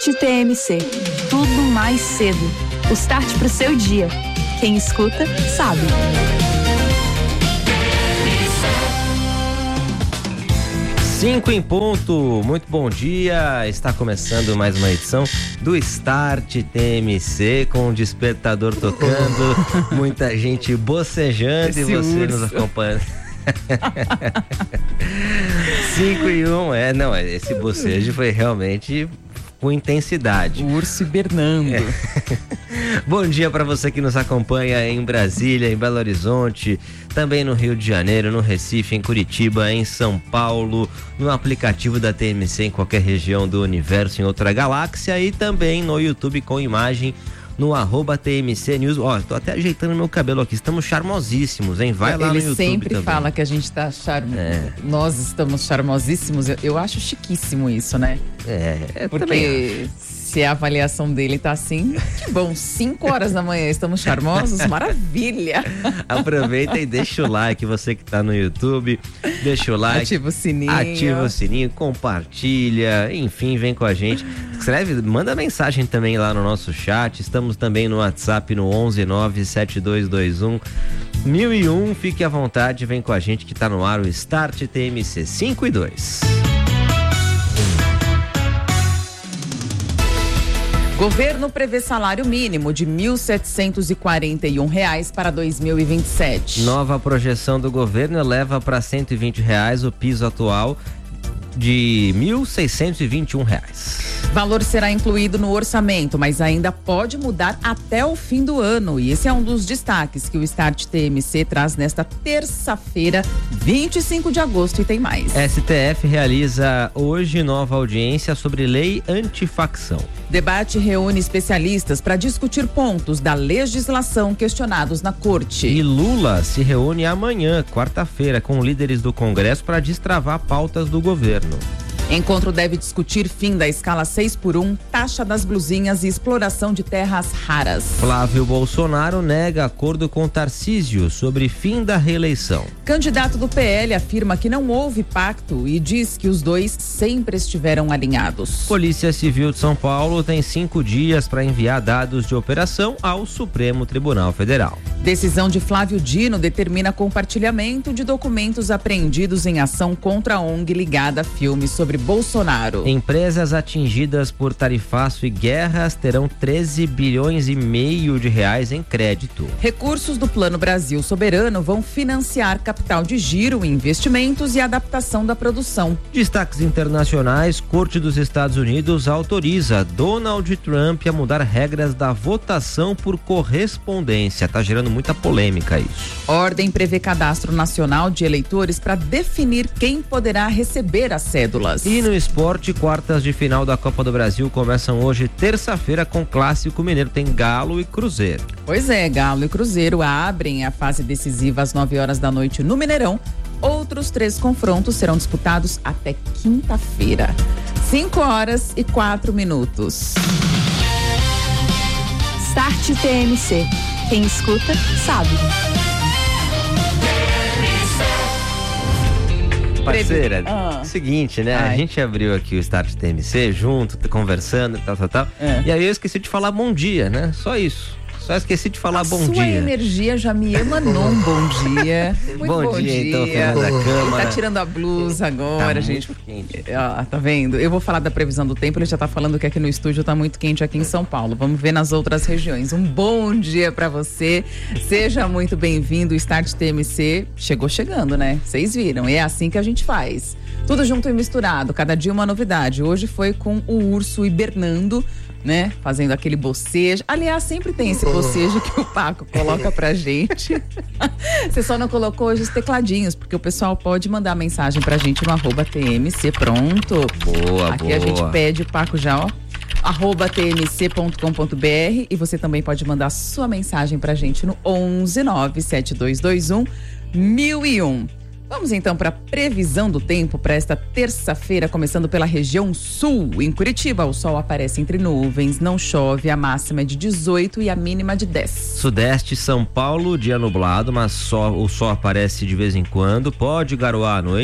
Start TMC. Tudo mais cedo. O start pro seu dia. Quem escuta, sabe. 5 em ponto, muito bom dia, está começando mais uma edição do Start TMC com o despertador tocando, muita gente bocejando e você nos acompanhando. 5 e 1, esse bocejo foi realmente com intensidade. O urso hibernando. Bom dia para você que nos acompanha em Brasília, em Belo Horizonte, também no Rio de Janeiro, no Recife, em Curitiba, em São Paulo, no aplicativo da TMC em qualquer região do universo, em outra galáxia, e também no YouTube com imagem no @TMC News. Tô até ajeitando meu cabelo aqui, estamos charmosíssimos, hein? Vai lá no YouTube. Ele sempre também fala que a gente tá nós estamos charmosíssimos. Eu acho chiquíssimo isso, né? Porque também se a avaliação dele tá assim, que bom, 5 horas da manhã estamos charmosos, maravilha. Aproveita e deixa o like, você que tá no YouTube, deixa o like. Ativa o sininho, compartilha, enfim, vem com a gente. Escreve, manda mensagem também lá no nosso chat, estamos também no WhatsApp no 11972211001, fique à vontade, vem com a gente que tá no ar o Start TMC 5 e 2. Governo prevê salário mínimo de R$ 1.741 para 2027. Nova projeção do governo eleva para R$ 120 o piso atual de R$ 1.621. Valor será incluído no orçamento, mas ainda pode mudar até o fim do ano. E esse é um dos destaques que o Start TMC traz nesta terça-feira, 25 de agosto, e tem mais. STF realiza hoje nova audiência sobre lei antifacção. Debate reúne especialistas para discutir pontos da legislação questionados na corte. E Lula se reúne amanhã, quarta-feira, com líderes do Congresso para destravar pautas do governo. Encontro deve discutir fim da escala 6x1, taxa das blusinhas e exploração de terras raras. Flávio Bolsonaro nega acordo com Tarcísio sobre fim da reeleição. Candidato do PL afirma que não houve pacto e diz que os dois sempre estiveram alinhados. Polícia Civil de São Paulo tem 5 dias para enviar dados de operação ao Supremo Tribunal Federal. Decisão de Flávio Dino determina compartilhamento de documentos apreendidos em ação contra a ONG ligada a filmes sobre Bolsonaro. Empresas atingidas por tarifaço e guerras terão 13 bilhões e meio de reais em crédito. Recursos do Plano Brasil Soberano vão financiar capital de giro, investimentos e adaptação da produção. Destaques internacionais: Corte dos Estados Unidos autoriza Donald Trump a mudar regras da votação por correspondência. Tá gerando muita polêmica isso. Ordem prevê cadastro nacional de eleitores para definir quem poderá receber as cédulas. E no esporte, quartas de final da Copa do Brasil começam hoje, terça-feira, com Clássico Mineiro. Tem Galo e Cruzeiro. Pois é, Galo e Cruzeiro abrem a fase decisiva às 9 horas da noite no Mineirão. Outros 3 confrontos serão disputados até quinta-feira. 5 horas e 4 minutos. Start TMC. Quem escuta, sabe. Parceira, seguinte, né? A gente abriu aqui o Start TMC junto, conversando, tal. E aí eu esqueci de falar bom dia, né? Só isso. Só esqueci de falar bom dia. Sua energia já me emanou um bom dia. Muito bom dia. Então, Fernanda Câmara. Ele tá tirando a blusa agora, gente. Quente. Tá vendo? Eu vou falar da previsão do tempo, ele já tá falando que aqui no estúdio tá muito quente aqui em São Paulo. Vamos ver nas outras regiões. Um bom dia pra você. Seja muito bem-vindo. O Start TMC chegou chegando, né? Vocês viram. E é assim que a gente faz. Tudo junto e misturado. Cada dia uma novidade. Hoje foi com o urso hibernando, né? Fazendo aquele bocejo. Aliás, sempre tem esse bocejo que o Paco coloca pra gente. Você só não colocou hoje os tecladinhos, porque o pessoal pode mandar mensagem pra gente no @TMC. Pronto. Aqui a gente pede o Paco já, ó. @tmc.com.br, e você também pode mandar sua mensagem pra gente no 11972211001. Vamos então para a previsão do tempo para esta terça-feira, começando pela região sul. Em Curitiba, o sol aparece entre nuvens, não chove, a máxima é de 18 e a mínima de 10. Sudeste, São Paulo, dia nublado, mas o sol aparece de vez em quando, pode garoar à noite,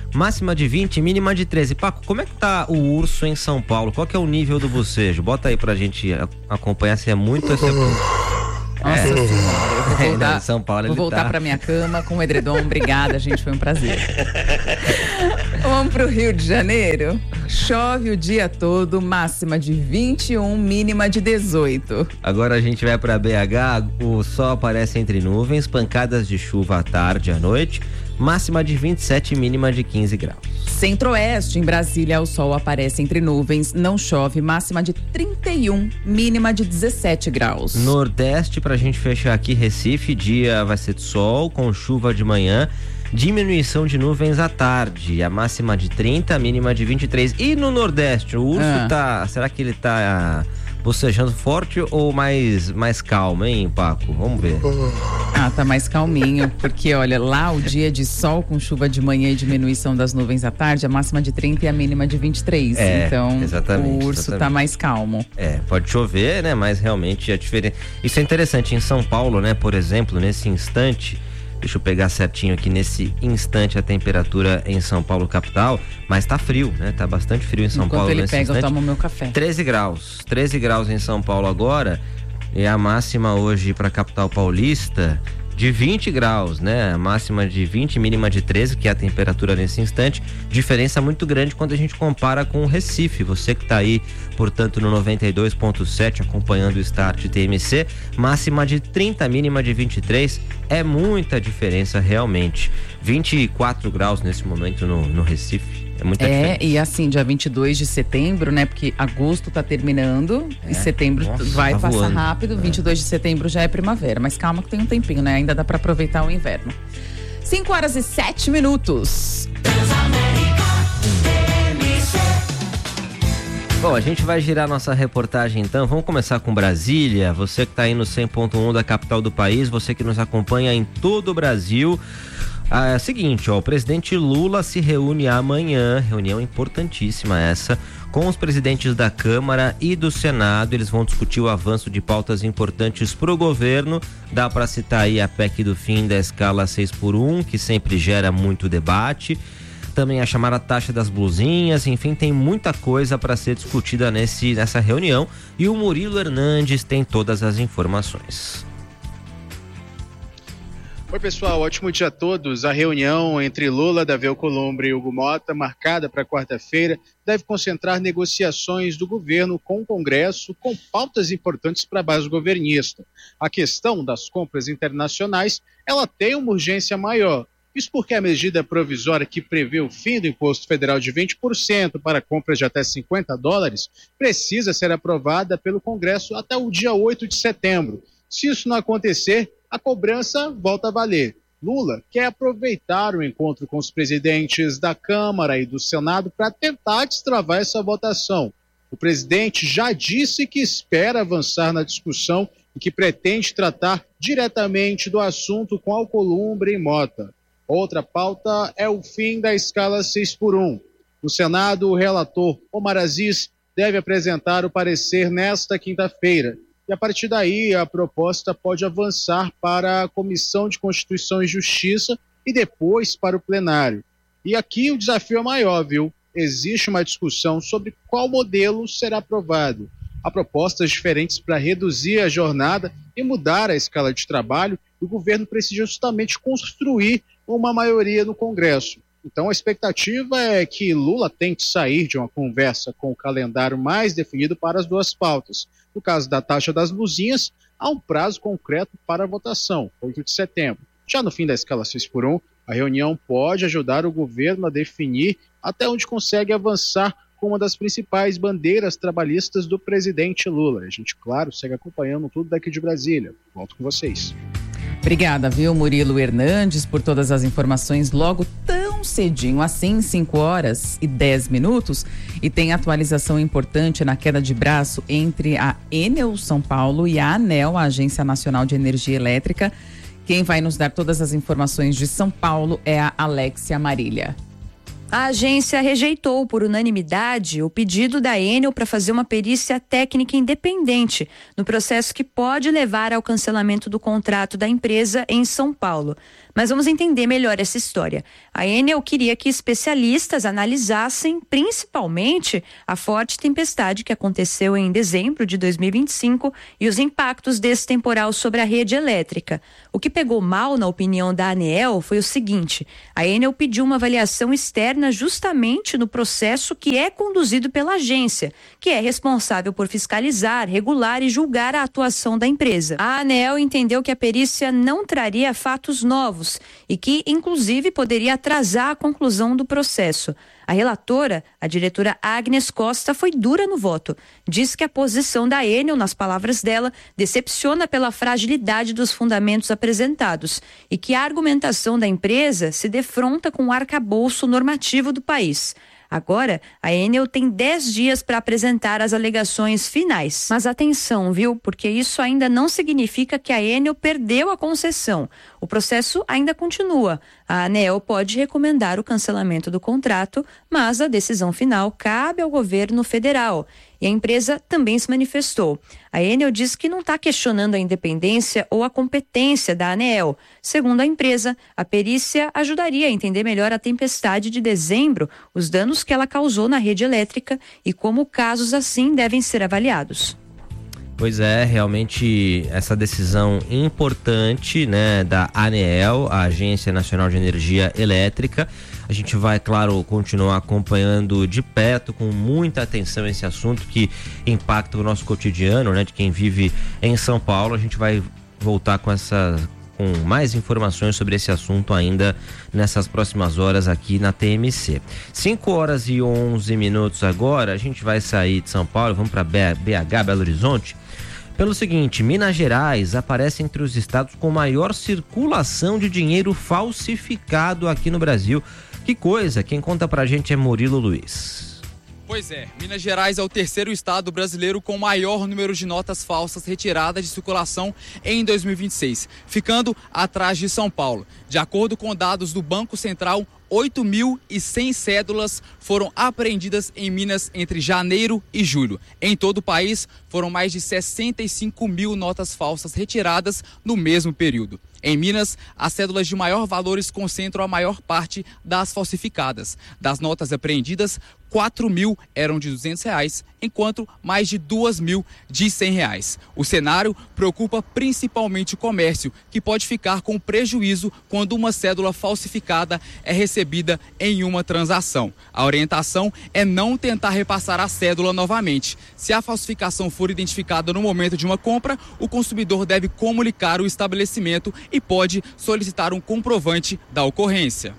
máxima de 20, mínima de 13. Paco, como é que tá o urso em São Paulo? Qual que é o nível do bocejo? Bota aí pra gente acompanhar se é muito ou se é pouco. Nossa senhora, eu vou voltar, em São Paulo, vou voltar pra minha cama com o edredom. Obrigada, gente, foi um prazer. Vamos pro Rio de Janeiro. Chove o dia todo, máxima de 21, mínima de 18. Agora a gente vai pra BH, o sol aparece entre nuvens, pancadas de chuva à tarde e à noite, máxima de 27, mínima de 15 graus. Centro-Oeste, em Brasília, o sol aparece entre nuvens, não chove, máxima de 31, mínima de 17 graus. Nordeste, pra gente fechar aqui, Recife, dia vai ser de sol, com chuva de manhã, diminuição de nuvens à tarde, a máxima de 30, a mínima de 23. E no Nordeste, o urso será que ele tá bocejando forte ou mais calmo, hein, Paco? Vamos ver. Tá mais calminho, porque olha, lá o dia de sol com chuva de manhã e diminuição das nuvens à tarde, a máxima de 30 e a mínima de 23. Então, o urso tá mais calmo. Pode chover, né, mas realmente é diferente. Isso é interessante, em São Paulo, né, por exemplo, nesse instante, deixa eu pegar certinho aqui, nesse instante a temperatura em São Paulo capital, mas tá frio, né? Tá bastante frio em São Paulo. Enquanto ele nesse pega, instante. eu tomo meu café. 13 graus em São Paulo agora, e a máxima hoje pra capital paulista de 20 graus, né? A máxima de 20, mínima de 13, que é a temperatura nesse instante. Diferença muito grande quando a gente compara com o Recife. Você que tá aí, portanto, no 92.7, acompanhando o Start TMC, máxima de 30, mínima de 23. É muita diferença realmente. 24 graus nesse momento no Recife. É muita diferença. E assim, dia 22 de setembro, né? Porque agosto tá terminando e setembro vai passar voando. Rápido. 22 de setembro já é primavera, mas calma que tem um tempinho, né? Ainda dá pra aproveitar o inverno. 5h07. Bom, a gente vai girar nossa reportagem então. Vamos começar com Brasília. Você que tá aí no 100.1 da capital do país, você que nos acompanha em todo o Brasil. É o seguinte, o presidente Lula se reúne amanhã, reunião importantíssima essa, com os presidentes da Câmara e do Senado. Eles vão discutir o avanço de pautas importantes para o governo. Dá para citar aí a PEC do fim da escala 6x1, que sempre gera muito debate. Também a chamada taxa das blusinhas, enfim, tem muita coisa para ser discutida nessa reunião. E o Murilo Hernandes tem todas as informações. Oi pessoal, ótimo dia a todos. A reunião entre Lula, Davi Alcolumbre e Hugo Motta, marcada para quarta-feira, deve concentrar negociações do governo com o Congresso, com pautas importantes para a base governista. A questão das compras internacionais, ela tem uma urgência maior. Isso porque a medida provisória que prevê o fim do imposto federal de 20% para compras de até $50 precisa ser aprovada pelo Congresso até o dia 8 de setembro. Se isso não acontecer, a cobrança volta a valer. Lula quer aproveitar o encontro com os presidentes da Câmara e do Senado para tentar destravar essa votação. O presidente já disse que espera avançar na discussão e que pretende tratar diretamente do assunto com Alcolumbre e Motta. Outra pauta é o fim da escala 6x1. No Senado, o relator Omar Aziz deve apresentar o parecer nesta quinta-feira. E a partir daí, a proposta pode avançar para a Comissão de Constituição e Justiça e depois para o plenário. E aqui o desafio é maior, viu? Existe uma discussão sobre qual modelo será aprovado. Há propostas diferentes para reduzir a jornada e mudar a escala de trabalho. O governo precisa justamente construir uma maioria no Congresso. Então a expectativa é que Lula tente sair de uma conversa com o calendário mais definido para as duas pautas. No caso da taxa das blusinhas, há um prazo concreto para a votação, 8 de setembro. Já no fim da escala 6x1, a reunião pode ajudar o governo a definir até onde consegue avançar com uma das principais bandeiras trabalhistas do presidente Lula. A gente, claro, segue acompanhando tudo daqui de Brasília. Volto com vocês. Obrigada, viu, Murilo Hernandes, por todas as informações logo tão cedinho, assim, 5h10. E tem atualização importante na queda de braço entre a Enel São Paulo e a ANEEL, a Agência Nacional de Energia Elétrica. Quem vai nos dar todas as informações de São Paulo é a Alexia Marília. A agência rejeitou por unanimidade o pedido da Enel para fazer uma perícia técnica independente no processo que pode levar ao cancelamento do contrato da empresa em São Paulo. Mas vamos entender melhor essa história. A Enel queria que especialistas analisassem principalmente a forte tempestade que aconteceu em dezembro de 2025 e os impactos desse temporal sobre a rede elétrica. O que pegou mal, na opinião da ANEEL, foi o seguinte: a Enel pediu uma avaliação externa justamente no processo que é conduzido pela agência, que é responsável por fiscalizar, regular e julgar a atuação da empresa. A ANEEL entendeu que a perícia não traria fatos novos e que, inclusive, poderia atrasar a conclusão do processo. A relatora, a diretora Agnes Costa, foi dura no voto. Diz que a posição da Enel, nas palavras dela, decepciona pela fragilidade dos fundamentos apresentados e que a argumentação da empresa se defronta com o arcabouço normativo do país. Agora, a Enel tem 10 dias para apresentar as alegações finais. Mas atenção, viu? Porque isso ainda não significa que a Enel perdeu a concessão. O processo ainda continua. A ANEEL pode recomendar o cancelamento do contrato, mas a decisão final cabe ao governo federal. E a empresa também se manifestou. A Enel diz que não está questionando a independência ou a competência da ANEEL. Segundo a empresa, a perícia ajudaria a entender melhor a tempestade de dezembro, os danos que ela causou na rede elétrica e como casos assim devem ser avaliados. Pois é, realmente essa decisão importante, né, da ANEEL, a Agência Nacional de Energia Elétrica. A gente vai, claro, continuar acompanhando de perto, com muita atenção, esse assunto que impacta o nosso cotidiano, né, de quem vive em São Paulo. A gente vai voltar com mais informações sobre esse assunto ainda nessas próximas horas aqui na TMC. 5h11 agora, a gente vai sair de São Paulo, vamos para BH, Belo Horizonte. Pelo seguinte, Minas Gerais aparece entre os estados com maior circulação de dinheiro falsificado aqui no Brasil. Que coisa, quem conta pra gente é Murilo Luiz. Pois é, Minas Gerais é o terceiro estado brasileiro com maior número de notas falsas retiradas de circulação em 2026, ficando atrás de São Paulo. De acordo com dados do Banco Central, 8.100 cédulas foram apreendidas em Minas entre janeiro e julho. Em todo o país, foram mais de 65 mil notas falsas retiradas no mesmo período. Em Minas, as cédulas de maior valores concentram a maior parte das falsificadas. Das notas apreendidas, 4.000 eram de R$200, enquanto mais de 2.000 de R$100. O cenário preocupa principalmente o comércio, que pode ficar com prejuízo quando uma cédula falsificada é recebida em uma transação. A orientação é não tentar repassar a cédula novamente. Se a falsificação for identificada no momento de uma compra, o consumidor deve comunicar o estabelecimento e pode solicitar um comprovante da ocorrência.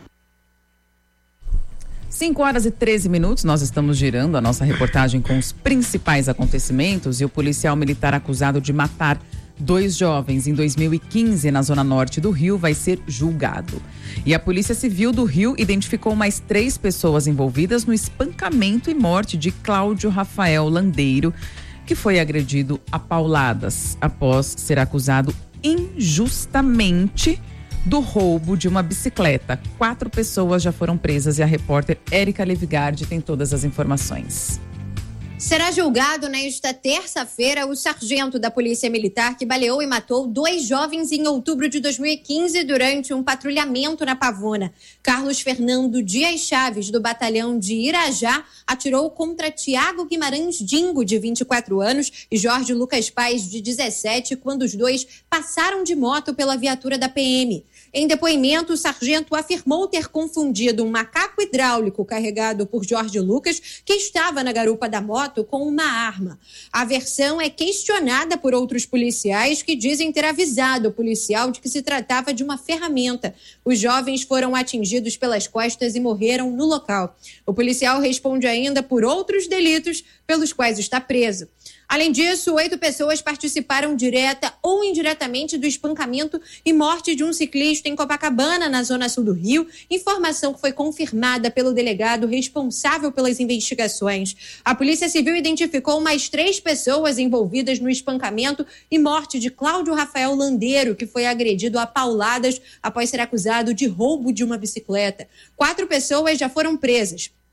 5h13, nós estamos girando a nossa reportagem com os principais acontecimentos e o policial militar acusado de matar 2 jovens em 2015 na zona norte do Rio vai ser julgado. E a Polícia Civil do Rio identificou mais 3 pessoas envolvidas no espancamento e morte de Cláudio Rafael Landeiro, que foi agredido a pauladas após ser acusado injustamente do roubo de uma bicicleta. 4 pessoas já foram presas e a repórter Érica Levigardi tem todas as informações. Será julgado nesta terça-feira o sargento da Polícia Militar que baleou e matou 2 jovens em outubro de 2015 durante um patrulhamento na Pavuna. Carlos Fernando Dias Chaves, do batalhão de Irajá, atirou contra Tiago Guimarães Dingo, de 24 anos, e Jorge Lucas Paes, de 17, quando os 2 passaram de moto pela viatura da PM. Em depoimento, o sargento afirmou ter confundido um macaco hidráulico carregado por Jorge Lucas, que estava na garupa da moto, com uma arma. A versão é questionada por outros policiais que dizem ter avisado o policial de que se tratava de uma ferramenta. Os jovens foram atingidos pelas costas e morreram no local. O policial responde ainda por outros delitos pelos quais está preso. Além disso, 8 pessoas participaram direta ou indiretamente do espancamento e morte de um ciclista em Copacabana, na zona sul do Rio, informação que foi confirmada pelo delegado responsável pelas investigações. A Polícia Civil identificou mais 3 pessoas envolvidas no espancamento e morte de Cláudio Rafael Landeiro, que foi agredido a pauladas após ser acusado de roubo de uma bicicleta. 4 pessoas já foram presas.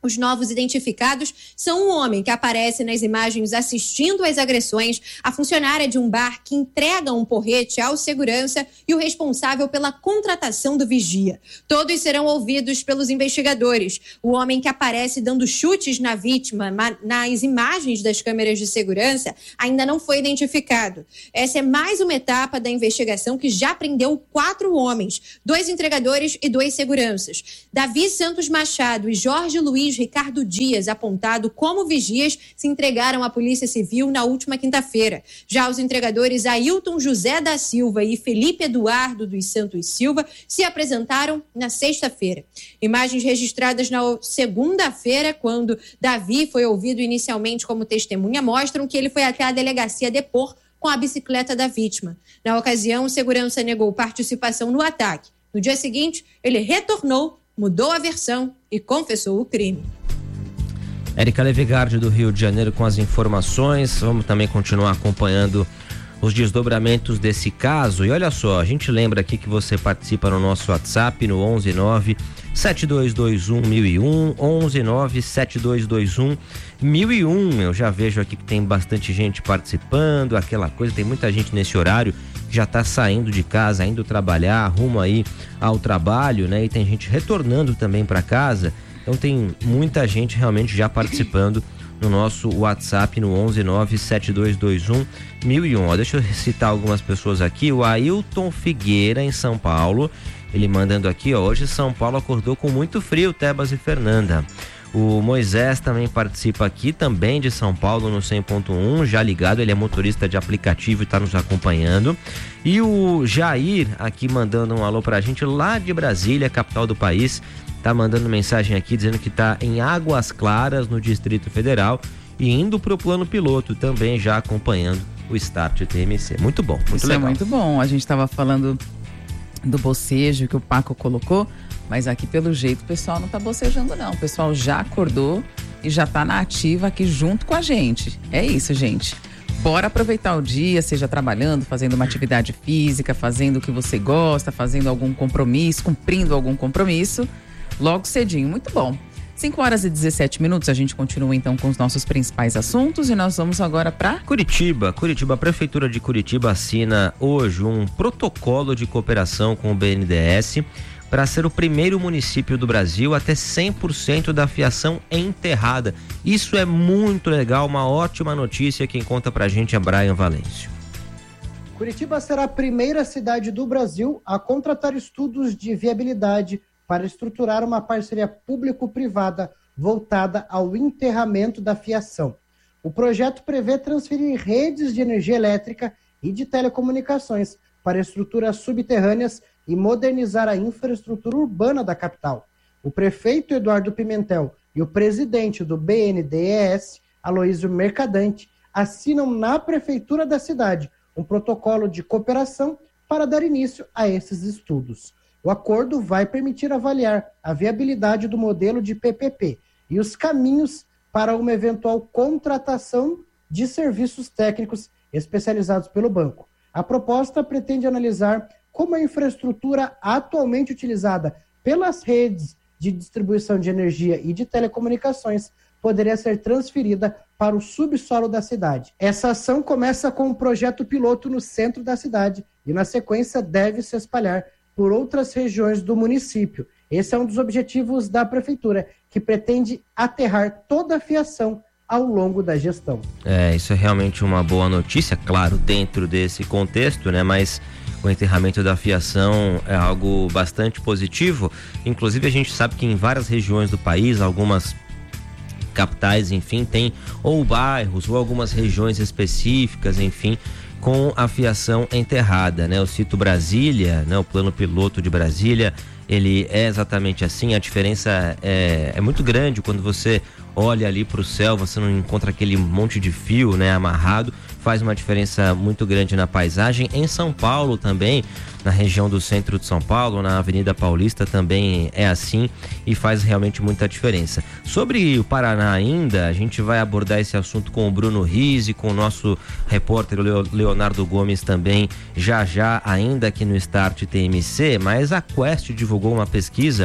Os novos identificados são um homem que aparece nas imagens assistindo às agressões, a funcionária de um bar que entrega um porrete ao segurança e o responsável pela contratação do vigia. Todos serão ouvidos pelos investigadores. O homem que aparece dando chutes na vítima nas imagens das câmeras de segurança ainda não foi identificado. Essa é mais uma etapa da investigação que já prendeu 4 homens, 2 entregadores e 2 seguranças. Davi Santos Machado e Jorge Luiz Ricardo Dias, apontado como vigias, se entregaram à Polícia Civil na última quinta-feira. Já os entregadores Ailton José da Silva e Felipe Eduardo dos Santos Silva se apresentaram na sexta-feira. Imagens registradas na segunda-feira, quando Davi foi ouvido inicialmente como testemunha, mostram que ele foi até a delegacia depor com a bicicleta da vítima. Na ocasião, o segurança negou participação no ataque. No dia seguinte, ele retornou, mudou a versão e confessou o crime. Érica Levigardi do Rio de Janeiro com as informações. Vamos também continuar acompanhando os desdobramentos desse caso. E olha só, a gente lembra aqui que você participa no nosso WhatsApp no 119-7221-1001, 119-7221-1001. Eu já vejo aqui que tem bastante gente participando, aquela coisa, tem muita gente nesse horário que já está saindo de casa, indo trabalhar, rumo aí ao trabalho, né? E tem gente retornando também para casa. Então tem muita gente realmente já participando no nosso WhatsApp no 119-7221-1001. Deixa eu citar algumas pessoas aqui. O Ailton Figueira, em São Paulo, ele mandando aqui, ó, hoje São Paulo acordou com muito frio, Tebas e Fernanda. O Moisés também participa aqui, também de São Paulo, no 100.1, já ligado, ele é motorista de aplicativo e está nos acompanhando. E o Jair aqui mandando um alô pra gente lá de Brasília, capital do país, tá mandando mensagem aqui dizendo que tá em Águas Claras, no Distrito Federal, e indo pro plano piloto, também já acompanhando o Start TMC. Muito bom, muito legal. Isso é muito bom. A gente estava falando do bocejo que o Paco colocou, mas aqui pelo jeito o pessoal não tá bocejando não. O pessoal já acordou e já tá na ativa aqui junto com a gente. É isso, gente. Bora aproveitar o dia, seja trabalhando, fazendo uma atividade física, fazendo o que você gosta, fazendo algum compromisso, cumprindo algum compromisso. Logo cedinho, muito bom. 5h17, a gente continua então com os nossos principais assuntos e nós vamos agora para Curitiba. A Prefeitura de Curitiba assina hoje um protocolo de cooperação com o BNDES para ser o primeiro município do Brasil a ter 100% da fiação enterrada. Isso é muito legal, uma ótima notícia. Quem conta pra gente é Brian Valêncio. Curitiba será a primeira cidade do Brasil a contratar estudos de viabilidade para estruturar uma parceria público-privada voltada ao enterramento da fiação. O projeto prevê transferir redes de energia elétrica e de telecomunicações para estruturas subterrâneas e modernizar a infraestrutura urbana da capital. O prefeito Eduardo Pimentel e o presidente do BNDES, Aloísio Mercadante, assinam na prefeitura da cidade um protocolo de cooperação para dar início a esses estudos. O acordo vai permitir avaliar a viabilidade do modelo de PPP e os caminhos para uma eventual contratação de serviços técnicos especializados pelo banco. A proposta pretende analisar como a infraestrutura atualmente utilizada pelas redes de distribuição de energia e de telecomunicações poderia ser transferida para o subsolo da cidade. Essa ação começa com um projeto piloto no centro da cidade e, na sequência, deve se espalhar por outras regiões do município. Esse é um dos objetivos da prefeitura, que pretende aterrar toda a fiação ao longo da gestão. Isso é realmente uma boa notícia, claro, dentro desse contexto, né? Mas o enterramento da fiação é algo bastante positivo. Inclusive, a gente sabe que em várias regiões do país, algumas capitais, enfim, tem ou bairros ou algumas regiões específicas, enfim, com a fiação enterrada, né? Eu cito Brasília, né? O plano piloto de Brasília, ele é exatamente assim. A diferença é muito grande quando você olha ali para o céu, você não encontra aquele monte de fio, né, amarrado. Faz uma diferença muito grande na paisagem. Em São Paulo também, na região do centro de São Paulo, na Avenida Paulista também é assim e faz realmente muita diferença. Sobre o Paraná ainda, a gente vai abordar esse assunto com o Bruno Rizzi, com o nosso repórter Leonardo Gomes também, já ainda aqui no Start TMC, mas a Quest divulgou uma pesquisa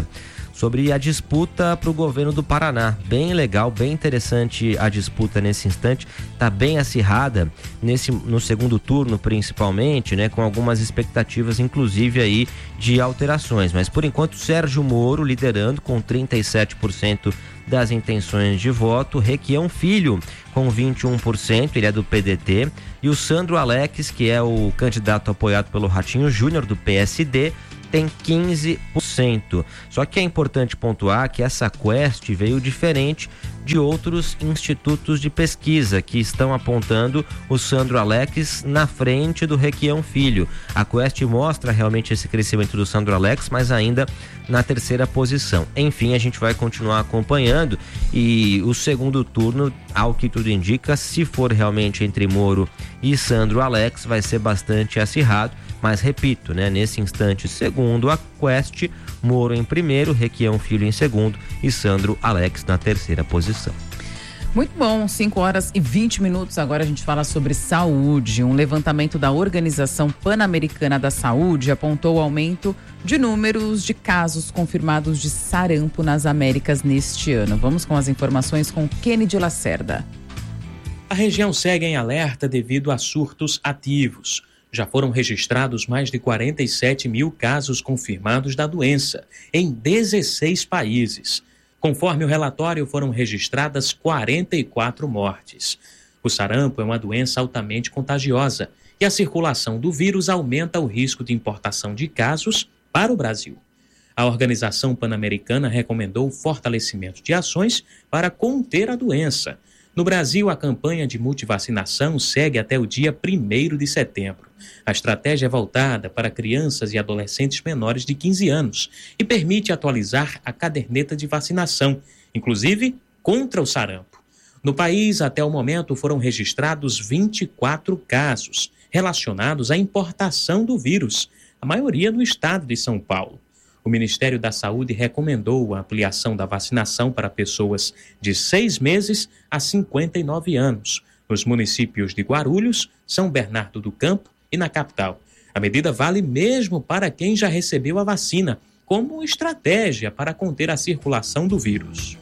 sobre a disputa para o governo do Paraná. Bem legal, bem interessante a disputa nesse instante, está bem acirrada no segundo turno principalmente, né, com algumas expectativas inclusive aí de alterações, mas por enquanto Sérgio Moro liderando com 37% das intenções de voto, Requião Filho com 21%, ele é do PDT, e o Sandro Alex, que é o candidato apoiado pelo Ratinho Júnior do PSD, tem 15%. Só que é importante pontuar que essa Quest veio diferente de outros institutos de pesquisa que estão apontando o Sandro Alex na frente do Requião Filho. A Quest mostra realmente esse crescimento do Sandro Alex, mas ainda na terceira posição. Enfim, a gente vai continuar acompanhando e o segundo turno, ao que tudo indica, se for realmente entre Moro e Sandro Alex, vai ser bastante acirrado. Mas repito, né, nesse instante, segundo a Quest, Moro em primeiro, Requião Filho em segundo e Sandro Alex na terceira posição. Muito bom, 5h20. Agora a gente fala sobre saúde. Um levantamento da Organização Pan-Americana da Saúde apontou o aumento de números de casos confirmados de sarampo nas Américas neste ano. Vamos com as informações com Kennedy Lacerda. A região segue em alerta devido a surtos ativos. Já foram registrados mais de 47 mil casos confirmados da doença, em 16 países. Conforme o relatório, foram registradas 44 mortes. O sarampo é uma doença altamente contagiosa e a circulação do vírus aumenta o risco de importação de casos para o Brasil. A Organização Pan-Americana recomendou o fortalecimento de ações para conter a doença. No Brasil, a campanha de multivacinação segue até o dia 1º de setembro. A estratégia é voltada para crianças e adolescentes menores de 15 anos e permite atualizar a caderneta de vacinação, inclusive contra o sarampo. No país, até o momento, foram registrados 24 casos relacionados à importação do vírus, a maioria no estado de São Paulo. O Ministério da Saúde recomendou a ampliação da vacinação para pessoas de 6 meses a 59 anos, nos municípios de Guarulhos, São Bernardo do Campo e na capital. A medida vale mesmo para quem já recebeu a vacina, como estratégia para conter a circulação do vírus.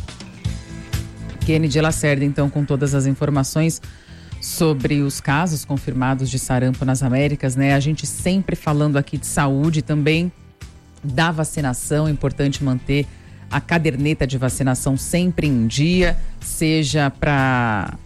Kennedy Lacerda, então, com todas as informações sobre os casos confirmados de sarampo nas Américas, né? A gente sempre falando aqui de saúde também, da vacinação, é importante manter a caderneta de vacinação sempre em dia, seja para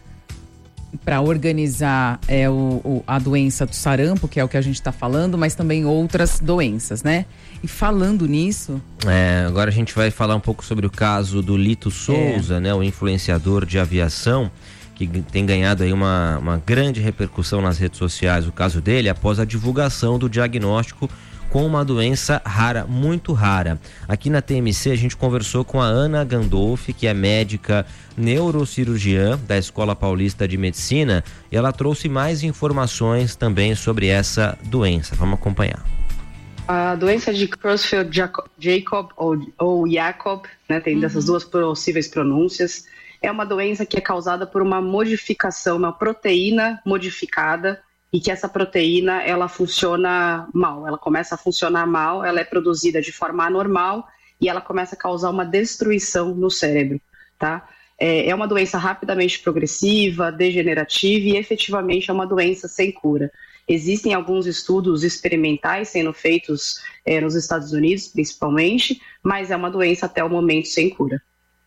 organizar a doença do sarampo, que é o que a gente está falando, mas também outras doenças, né? E falando nisso... agora a gente vai falar um pouco sobre o caso do Lito Souza, né? O influenciador de aviação, que tem ganhado aí uma grande repercussão nas redes sociais, o caso dele, após a divulgação do diagnóstico com uma doença rara, muito rara. Aqui na TMC a gente conversou com a Ana Gandolfi, que é médica neurocirurgiã da Escola Paulista de Medicina, e ela trouxe mais informações também sobre essa doença. Vamos acompanhar. A doença de Creutzfeldt-Jakob ou Jakob, né, tem dessas duas possíveis pronúncias, é uma doença que é causada por uma modificação, uma proteína modificada, e que essa proteína, ela funciona mal, ela começa a funcionar mal, ela é produzida de forma anormal e ela começa a causar uma destruição no cérebro, tá? É uma doença rapidamente progressiva, degenerativa e efetivamente é uma doença sem cura. Existem alguns estudos experimentais sendo feitos nos Estados Unidos, principalmente, mas é uma doença até o momento sem cura.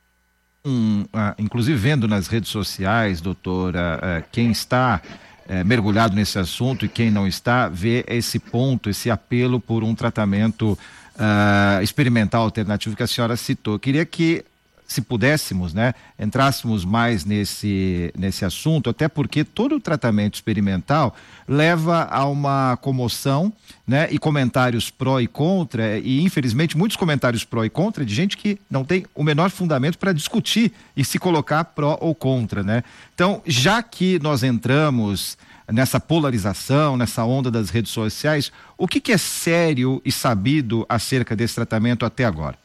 Inclusive vendo nas redes sociais, doutora, quem está mergulhado nesse assunto e quem não está, vê esse ponto, esse apelo por um tratamento experimental alternativo que a senhora citou. Queria que, se pudéssemos, né, entrássemos mais nesse assunto, até porque todo o tratamento experimental leva a uma comoção, né, e comentários pró e contra, e infelizmente muitos comentários pró e contra de gente que não tem o menor fundamento para discutir e se colocar pró ou contra, né? Então, já que nós entramos nessa polarização, nessa onda das redes sociais, o que é sério e sabido acerca desse tratamento até agora?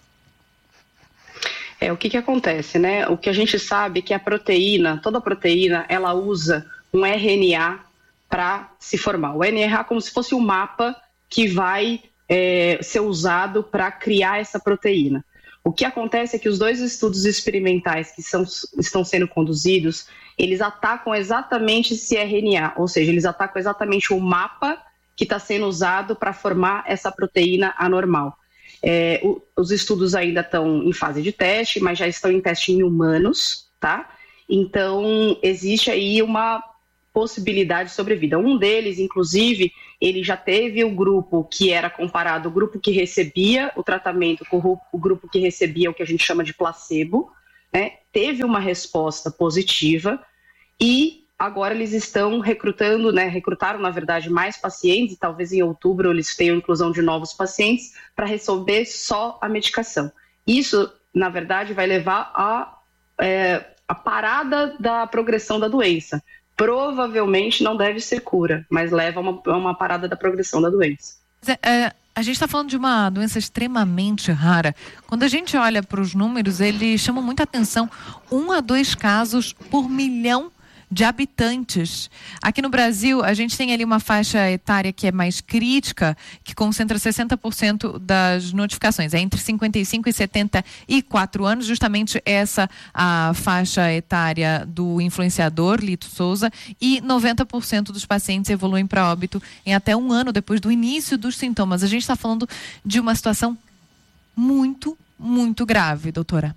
O que acontece, né? O que a gente sabe é que a proteína, toda proteína, ela usa um RNA para se formar. O RNA é como se fosse um mapa que vai ser usado para criar essa proteína. O que acontece é que os 2 estudos experimentais que estão sendo conduzidos, eles atacam exatamente esse RNA, ou seja, eles atacam exatamente o mapa que está sendo usado para formar essa proteína anormal. Os estudos ainda estão em fase de teste, mas já estão em teste em humanos, tá? Então, existe aí uma possibilidade de sobrevida. Um deles, inclusive, ele já teve o grupo que era comparado, o grupo que recebia o tratamento com o grupo que recebia o que a gente chama de placebo, né? Teve uma resposta positiva e agora eles estão recrutando, né? Recrutaram, na verdade, mais pacientes e talvez em outubro eles tenham inclusão de novos pacientes para receber só a medicação. Isso, na verdade, vai levar a parada da progressão da doença. Provavelmente não deve ser cura, mas leva a uma parada da progressão da doença. A gente está falando de uma doença extremamente rara. Quando a gente olha para os números, eles chamam muita atenção. 1 a 2 casos por milhão de habitantes. Aqui no Brasil, a gente tem ali uma faixa etária que é mais crítica, que concentra 60% das notificações. É entre 55 e 74 anos, justamente essa a faixa etária do influenciador, Lito Souza, e 90% dos pacientes evoluem para óbito em até 1 ano depois do início dos sintomas. A gente está falando de uma situação muito, muito grave, doutora.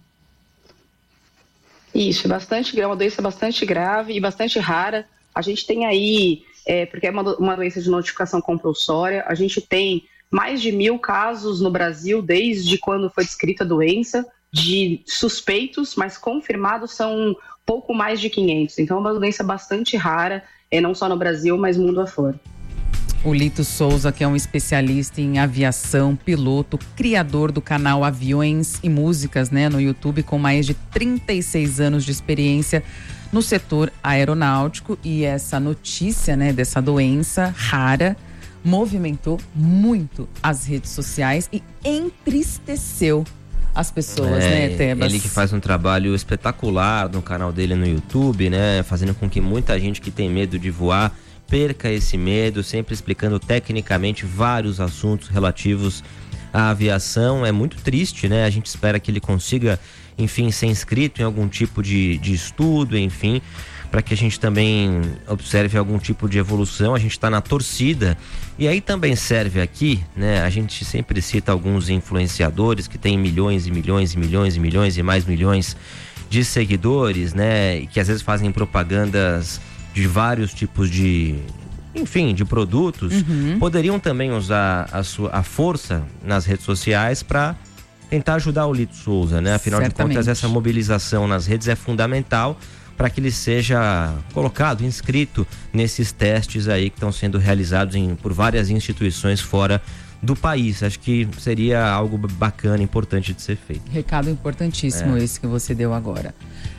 Isso, é uma doença bastante grave e bastante rara. A gente tem aí, porque é uma doença de notificação compulsória, a gente tem mais de 1.000 casos no Brasil desde quando foi descrita a doença, de suspeitos, mas confirmados são pouco mais de 500. Então é uma doença bastante rara, não só no Brasil, mas mundo afora. O Lito Souza, que é um especialista em aviação, piloto, criador do canal Aviões e Músicas, né, no YouTube, com mais de 36 anos de experiência no setor aeronáutico. E essa notícia, né, dessa doença rara movimentou muito as redes sociais e entristeceu as pessoas, né, Tebas? Ele que faz um trabalho espetacular no canal dele no YouTube, né, fazendo com que muita gente que tem medo de voar perca esse medo, sempre explicando tecnicamente vários assuntos relativos à aviação. É muito triste, né? A gente espera que ele consiga, enfim, ser inscrito em algum tipo de estudo, enfim, para que a gente também observe algum tipo de evolução. A gente está na torcida. E aí também serve aqui, né? A gente sempre cita alguns influenciadores que têm milhões e milhões e milhões e milhões e mais milhões de seguidores, né? E que às vezes fazem propagandas de vários tipos de produtos, poderiam também usar a força nas redes sociais para tentar ajudar o Lito Souza, né? Afinal de contas, essa mobilização nas redes é fundamental para que ele seja colocado, inscrito nesses testes aí que estão sendo realizados por várias instituições fora do país. Acho que seria algo bacana, importante de ser feito. Recado importantíssimo esse que você deu agora.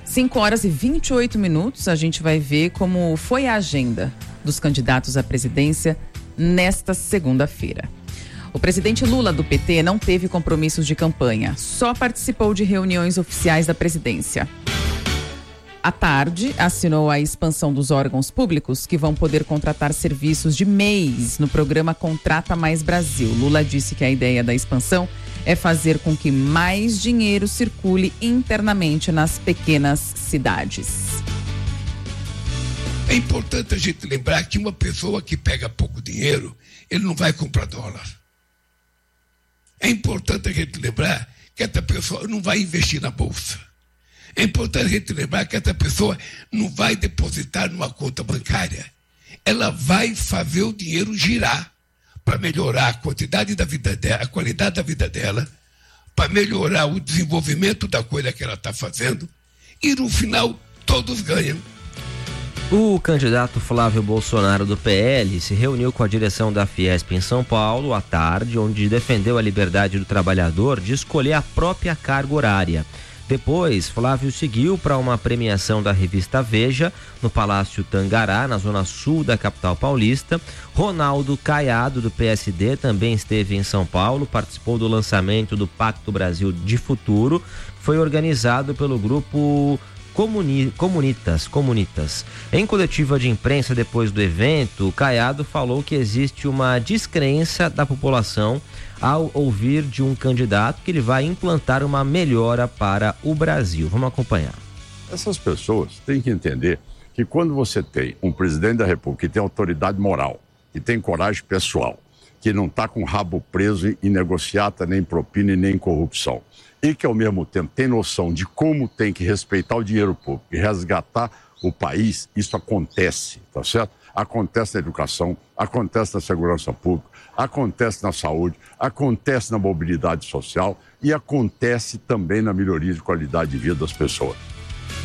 5h28, a gente vai ver como foi a agenda dos candidatos à presidência nesta segunda-feira. O presidente Lula, do PT, não teve compromissos de campanha, só participou de reuniões oficiais da presidência. À tarde, assinou a expansão dos órgãos públicos que vão poder contratar serviços de MEIs no programa Contrata Mais Brasil. Lula disse que a ideia da expansão é fazer com que mais dinheiro circule internamente nas pequenas cidades. É importante a gente lembrar que uma pessoa que pega pouco dinheiro, ele não vai comprar dólar. É importante a gente lembrar que essa pessoa não vai investir na bolsa. É importante a gente lembrar que essa pessoa não vai depositar numa conta bancária. Ela vai fazer o dinheiro girar para melhorar a quantidade da vida dela, a qualidade da vida dela, para melhorar o desenvolvimento da coisa que ela está fazendo, e no final todos ganham. O candidato Flávio Bolsonaro do PL se reuniu com a direção da Fiesp em São Paulo à tarde, onde defendeu a liberdade do trabalhador de escolher a própria carga horária. Depois, Flávio seguiu para uma premiação da revista Veja, no Palácio Tangará, na zona sul da capital paulista. Ronaldo Caiado, do PSD, também esteve em São Paulo, participou do lançamento do Pacto Brasil de Futuro, que foi organizado pelo grupo comunitas. Em coletiva de imprensa depois do evento, Caiado falou que existe uma descrença da população ao ouvir de um candidato que ele vai implantar uma melhora para o Brasil. Vamos acompanhar. Essas pessoas têm que entender que quando você tem um presidente da República que tem autoridade moral, que tem coragem pessoal, que não está com o rabo preso em negociata, nem propina e nem corrupção, e que ao mesmo tempo tem noção de como tem que respeitar o dinheiro público e resgatar o país, isso acontece, tá certo? Acontece na educação, acontece na segurança pública, acontece na saúde, acontece na mobilidade social e acontece também na melhoria de qualidade de vida das pessoas.